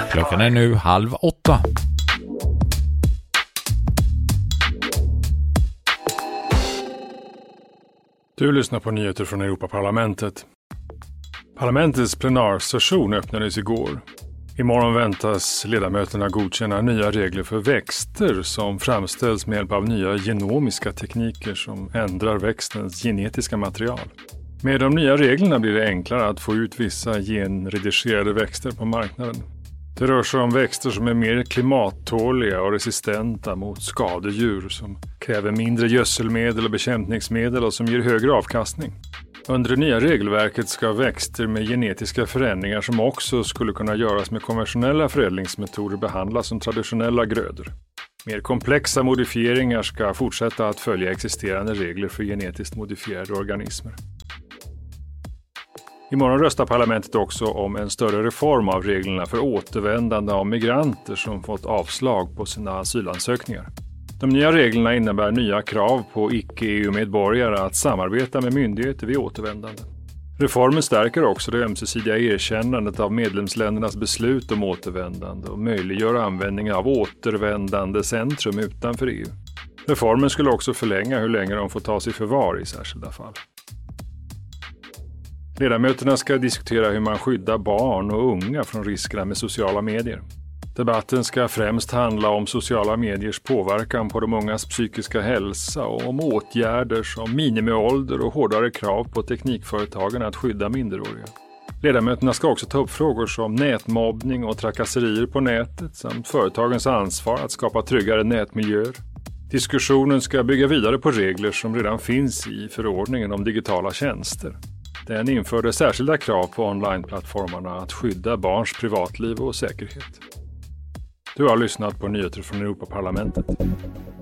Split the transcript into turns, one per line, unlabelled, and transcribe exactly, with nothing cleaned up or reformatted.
Klockan är nu halv åtta.
Du lyssnar på nyheter från Europaparlamentet. Parlamentets plenarsession öppnades igår. Imorgon väntas ledamöterna godkänna nya regler för växter som framställs med hjälp av nya genomiska tekniker som ändrar växtens genetiska material. Med de nya reglerna blir det enklare att få ut vissa genredigerade växter på marknaden. Det rör sig om växter som är mer klimattåliga och resistenta mot skadedjur som kräver mindre gödselmedel och bekämpningsmedel och som ger högre avkastning. Under det nya regelverket ska växter med genetiska förändringar som också skulle kunna göras med konventionella förädlingsmetoder behandlas som traditionella grödor. Mer komplexa modifieringar ska fortsätta att följa existerande regler för genetiskt modifierade organismer. Imorgon röstar parlamentet också om en större reform av reglerna för återvändande av migranter som fått avslag på sina asylansökningar. De nya reglerna innebär nya krav på icke-E U-medborgare att samarbeta med myndigheter vid återvändande. Reformen stärker också det ömsesidiga erkännandet av medlemsländernas beslut om återvändande och möjliggör användning av återvändande centrum utanför E U. Reformen skulle också förlänga hur länge de får tas i förvar i särskilda fall. Ledamöterna ska diskutera hur man skyddar barn och unga från riskerna med sociala medier. Debatten ska främst handla om sociala mediers påverkan på de ungas psykiska hälsa och om åtgärder som minimiålder och hårdare krav på teknikföretagen att skydda minderåriga. Ledamöterna ska också ta upp frågor som nätmobbning och trakasserier på nätet samt företagens ansvar att skapa tryggare nätmiljöer. Diskussionen ska bygga vidare på regler som redan finns i förordningen om digitala tjänster. Den införde särskilda krav på onlineplattformarna att skydda barns privatliv och säkerhet. Du har lyssnat på nyheter från Europaparlamentet.